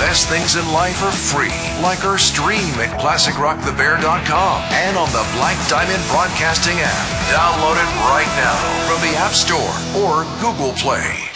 best things in life are free, like our stream at ClassicRockTheBear.com and on the Black Diamond Broadcasting app. Download it right now from the App Store or Google Play.